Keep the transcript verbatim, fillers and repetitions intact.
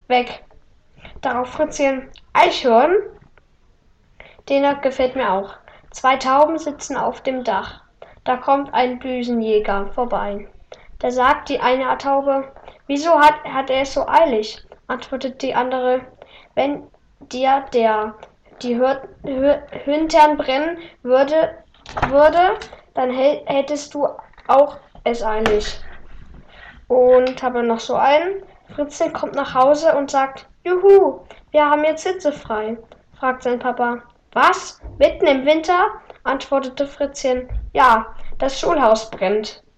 weg. Darauf Fritzchen, Eichhörn? Der gefällt mir auch. Zwei Tauben sitzen auf dem Dach. Da kommt ein Düsenjäger vorbei. Da sagt die eine Taube, wieso hat, hat er es so eilig? Antwortet die andere, wenn dir der die Hür, Hür, Hintern brennen würde, würde, dann hättest du auch es eilig. Und habe noch so einen. Fritzchen kommt nach Hause und sagt, juhu, wir haben jetzt Sitze frei. Fragt sein Papa, was? Mitten im Winter? Antwortete Fritzchen, ja, das Schulhaus brennt.